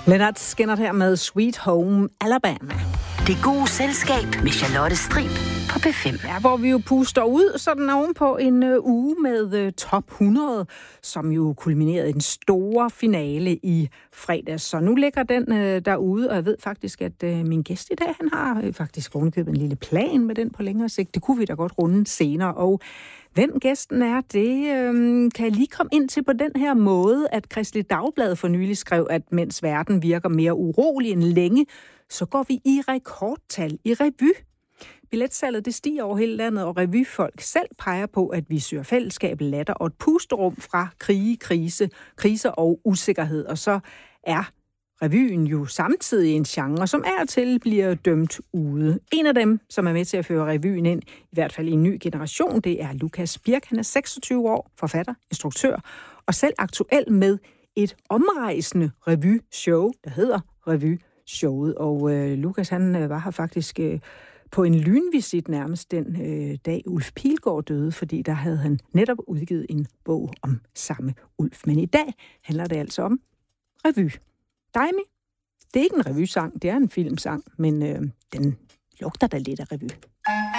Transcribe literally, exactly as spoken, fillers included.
Leonard Skinner her med Sweet Home Alabama. Det gode selskab med Charlotte Strib på P fem. Ja, hvor vi jo puster ud sådan ovenpå en uh, uge med uh, top hundrede, som jo kulminerede i den store finale i fredags. Så nu ligger den uh, derude, og jeg ved faktisk, at uh, min gæst i dag, han har uh, faktisk rundkøbet en lille plan med den på længere sigt. Det kunne vi da godt runde senere. Og hvem gæsten er, det øh, kan jeg lige komme ind til på den her måde, at Kristeligt Dagblad for nylig skrev, at mens verden virker mere urolig end længe, så går vi i rekordtal i revy. Billetsalget det stiger over hele landet, og revyfolk selv peger på, at vi søger fællesskab, latter og et pusterum fra krige, krise, kriser og usikkerhed. Og så er revyen jo samtidig en genre, som er til bliver dømt ude. En af dem, som er med til at føre revyen ind, i hvert fald i en ny generation, det er Lukas Birk. Han er seksogtyve år, forfatter, instruktør, og selv aktuel med et omrejsende revyshow, der hedder Revyshowet. Og øh, Lukas, han øh, var her faktisk øh, på en lynvisit nærmest den øh, dag Ulf Pilgaard døde, fordi der havde han netop udgivet en bog om samme Ulf. Men i dag handler det altså om revy. Daimi, det er ikke en revysang, det er en filmsang, men øh, den lugter da lidt af revy.